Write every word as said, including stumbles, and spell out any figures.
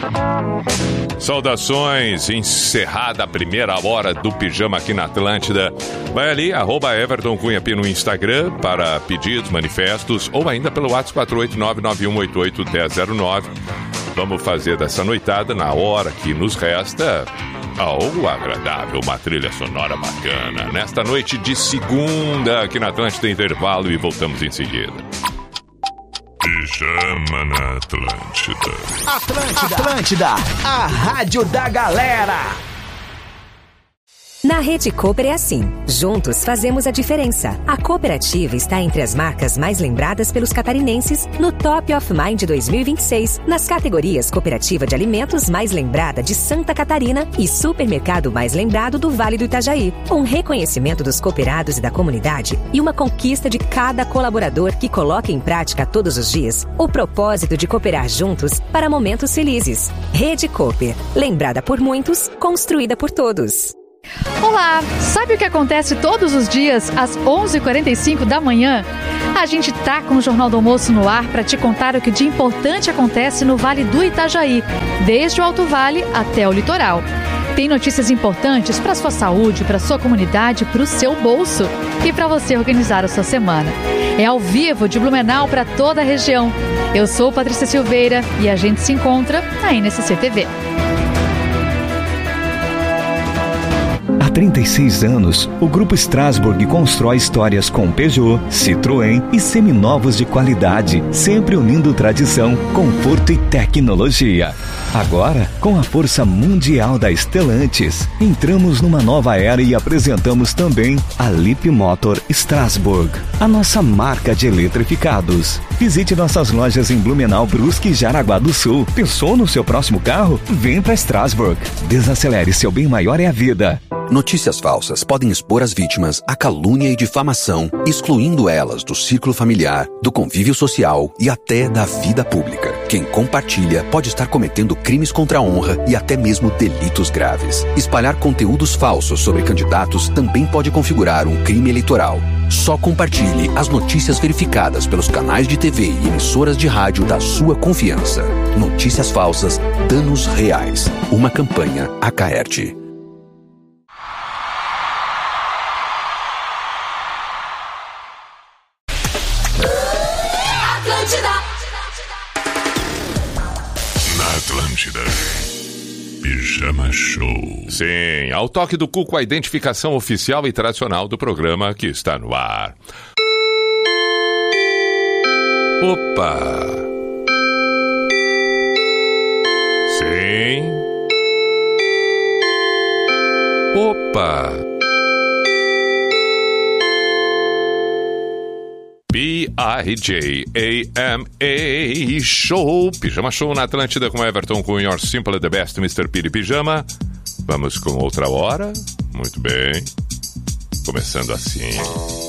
Saudações, encerrada a primeira hora do Pijama aqui na Atlântida. Vai ali, arroba Everton Cunha P no Instagram para pedidos, manifestos ou ainda pelo WhatsApp quatro oito nove nove um oito oito um zero zero nove. Vamos fazer dessa noitada, na hora que nos resta, algo agradável, uma trilha sonora bacana. Nesta noite de segunda, aqui na Atlântida, intervalo e voltamos em seguida. Pijama na Atlântida. Atlântida, Atlântida, a rádio da galera. Na Rede Cooper é assim. Juntos fazemos a diferença. A cooperativa está entre as marcas mais lembradas pelos catarinenses no Top of Mind dois mil e vinte e seis, nas categorias Cooperativa de Alimentos mais lembrada de Santa Catarina e Supermercado mais lembrado do Vale do Itajaí. Um reconhecimento dos cooperados e da comunidade e uma conquista de cada colaborador que coloca em prática todos os dias o propósito de cooperar juntos para momentos felizes. Rede Cooper, lembrada por muitos, construída por todos. Olá, sabe o que acontece todos os dias às onze e quarenta e cinco da manhã? A gente tá com o Jornal do Almoço no ar para te contar o que de importante acontece no Vale do Itajaí, desde o Alto Vale até o litoral. Tem notícias importantes para a sua saúde, para a sua comunidade, para o seu bolso e para você organizar a sua semana. É ao vivo de Blumenau para toda a região. Eu sou Patrícia Silveira e a gente se encontra na N S C T V. Há trinta e seis anos, o Grupo Strasbourg constrói histórias com Peugeot, Citroën e seminovos de qualidade, sempre unindo tradição, conforto e tecnologia. Agora, com a força mundial da Stellantis, entramos numa nova era e apresentamos também a Leapmotor Strasbourg, a nossa marca de eletrificados. Visite nossas lojas em Blumenau, Brusque e Jaraguá do Sul. Pensou no seu próximo carro? Vem para Strasbourg. Desacelere, seu bem maior é a vida. Notícias falsas podem expor as vítimas à calúnia e difamação, excluindo elas do círculo familiar, do convívio social e até da vida pública. Quem compartilha pode estar cometendo crimes contra a honra e até mesmo delitos graves. Espalhar conteúdos falsos sobre candidatos também pode configurar um crime eleitoral. Só compartilhe as notícias verificadas pelos canais de T V e emissoras de rádio da sua confiança. Notícias falsas, danos reais. Uma campanha Acaerte. Atlântida. Pijama Show. Sim, ao toque do cuco, a identificação oficial e tradicional do programa que está no ar. Opa! Sim. Opa! P I J A M A Show, Pijama Show na Atlântida com Everton Cunha, Your Simple the Best, mister Piri Pijama. Vamos com outra hora? Muito bem. Começando assim.